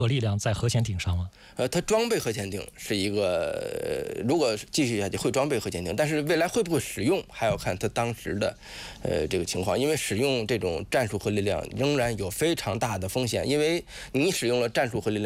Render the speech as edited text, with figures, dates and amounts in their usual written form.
核力量在核潜艇上吗？ 它装备核潜艇是一个，如果继续下去会装备核潜艇，但是未来会不会使用，还要看它当时的这个情况。因为使用这种战术核力量仍然有非常大的风险，因为你使用了战术核力量。